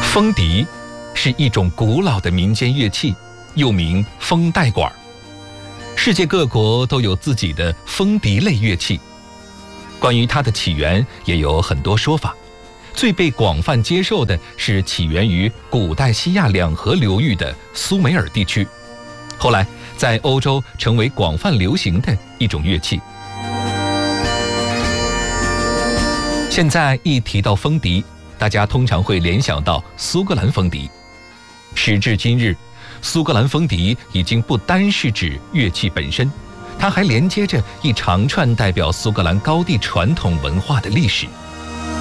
风笛是一种古老的民间乐器，又名风带管。世界各国都有自己的风笛类乐器，关于它的起源也有很多说法。最被广泛接受的是起源于古代西亚两河流域的苏美尔地区，后来在欧洲成为广泛流行的一种乐器。现在一提到风笛，大家通常会联想到苏格兰风笛。时至今日，苏格兰风笛已经不单是指乐器本身，它还连接着一长串代表苏格兰高地传统文化的历史。